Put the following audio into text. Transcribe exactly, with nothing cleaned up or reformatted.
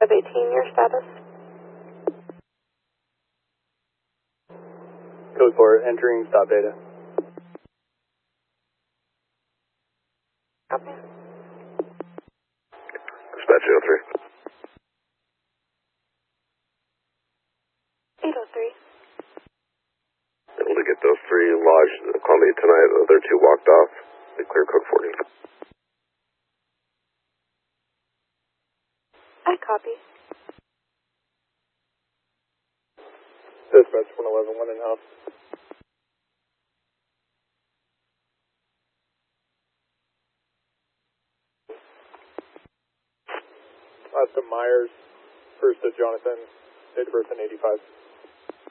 Of eighteen, your status? Code four, entering stop data. Copy. Dispatch eight oh three. eight oh three. Able to get those three lodged in Columbia tonight. The other two walked off. They clear code forty. I copy. Dispatch one eleven, one and a half. Last to Myers, first to Jonathan, date of birth in eighty-five.